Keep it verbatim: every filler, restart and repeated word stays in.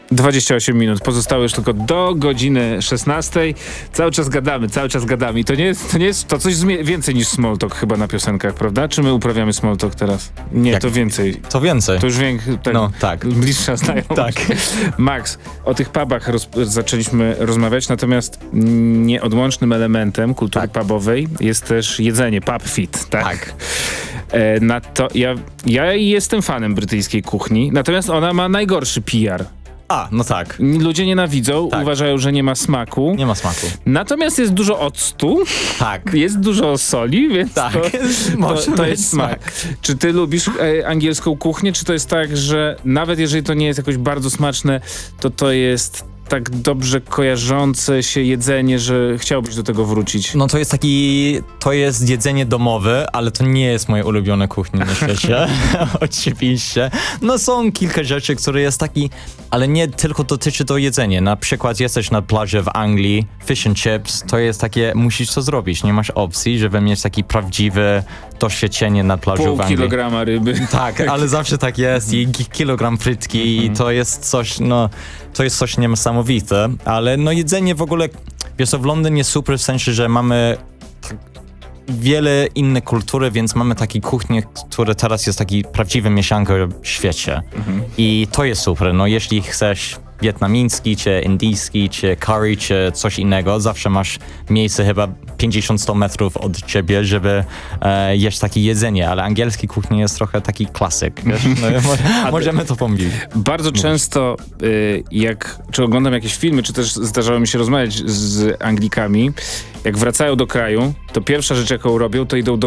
dwadzieścia osiem minut. Pozostało już tylko do godziny szesnastej. Cały czas gadamy, cały czas gadamy. I to nie jest to, nie jest, to coś zmie- więcej niż small talk chyba na piosenkach, prawda? Czy my uprawiamy small talk teraz? Nie, Jak? to więcej. To więcej. To już więcej. Tak, No, tak. Bliższa znajomość. Tak. Max, o tych pubach roz- zaczęliśmy rozmawiać, natomiast nieodłącznym elementem kultury Tak. pubowej jest też jedzenie, pub fit, tak? Tak. E, na to ja, ja jestem fanem brytyjskiej kuchni, natomiast ona ma najgorszy P R. A, no tak. Ludzie nienawidzą, Tak. uważają, że nie ma smaku. Nie ma smaku. Natomiast jest dużo octu, Tak. jest dużo soli, więc Tak. to, Może to, to być jest smak. Czy ty lubisz e, angielską kuchnię, czy to jest tak, że nawet jeżeli to nie jest jakoś bardzo smaczne, to to jest tak dobrze kojarzące się jedzenie, że chciałbyś do tego wrócić? No to jest taki, to jest jedzenie domowe, ale to nie jest moje ulubione kuchnie na świecie. Oczywiście. No są kilka rzeczy, które jest taki, ale nie tylko dotyczy to jedzenie. Na przykład jesteś na plaży w Anglii, fish and chips, to jest takie, musisz to zrobić, nie masz opcji, żeby mieć taki prawdziwe doświadczenie na plaży Pół w Anglii. kilograma ryby. Tak, ale zawsze tak jest i ki- kilogram frytki i to jest coś, no, to jest coś niesamowite, ale no jedzenie w ogóle, wiesz co, w Londynie jest super w sensie, że mamy tak wiele inne kultury, więc mamy takie kuchnie, które teraz jest taki prawdziwy mieszanka w świecie i to jest super, no jeśli chcesz wietnamski, czy indyjski, czy curry, czy coś innego, zawsze masz miejsce chyba pięćdziesiąt do stu metrów od ciebie, żeby e, jeść takie jedzenie, ale angielski kuchnia jest trochę taki klasyk, wiesz? No, mo- możemy to pomówić. Bardzo często, y, jak czy oglądam jakieś filmy, czy też zdarzało mi się rozmawiać z Anglikami, jak wracają do kraju, to pierwsza rzecz, jaką robią, to idą do